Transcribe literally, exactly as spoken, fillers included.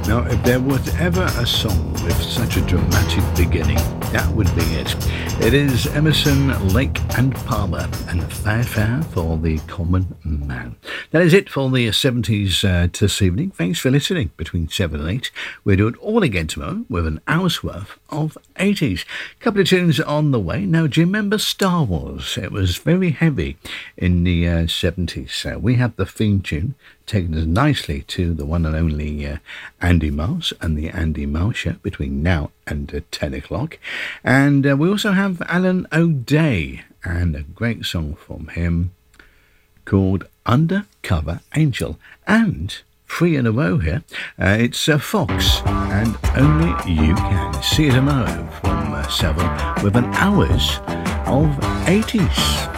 Now, if there was ever a song with such a dramatic beginning, that would be it. It is Emerson, Lake and Palmer and Fanfare for the Common Man. That is it for the seventies uh, this evening. Thanks for listening. Between seven and eight, we'll do it all again tomorrow with an hour's worth of eighties. Couple of tunes on the way. Now, do you remember Star Wars? It was very heavy in the uh, seventies. Uh, we have the theme tune taken us nicely to the one and only uh, Andy Miles and the Andy Miles Show between now and uh, ten o'clock. And uh, we also have Alan O'Day and a great song from him called Undercover Angel. And three in a row here, uh, it's uh, Fox and Only You Can. See you tomorrow from uh, seven with an hour's of eighties.